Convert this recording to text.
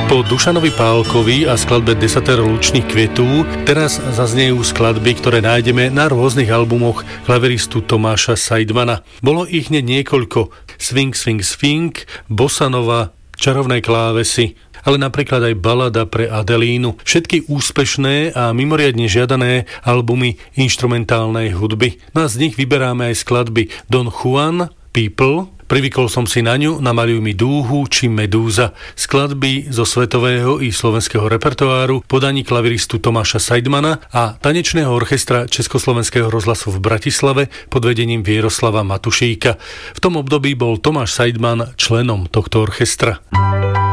Po Dušanovi Pálkovi a skladbe Desatero lučných kvietů teraz zaznejú skladby, ktoré nájdeme na rôznych albumoch klaveristu Tomáša Seidmana. Bolo ich hneď niekoľko: Swing, swing, swing, Bossa nova, Čarovné klávesy, ale napríklad aj Balada pre Adelínu. Všetky úspešné a mimoriadne žiadané albumy inštrumentálnej hudby. No a z nich vyberáme aj skladby Don Juan, People, Privykol som si na ňu, Namaľuj mi dúhu či Medúza. Skladby zo svetového i slovenského repertoáru, podaní klaviristu Tomáša Seidmana a tanečného orchestra Československého rozhlasu v Bratislave pod vedením Vieroslava Matušíka. V tom období bol Tomáš Seidman členom tohto orchestra.